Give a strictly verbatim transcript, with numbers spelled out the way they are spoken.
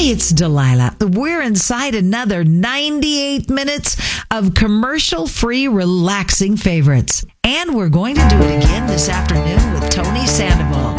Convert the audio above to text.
it's Delilah. We're inside another ninety-eight minutes of commercial-free, relaxing favorites. And we're going to do it again this afternoon with Tony Sandoval.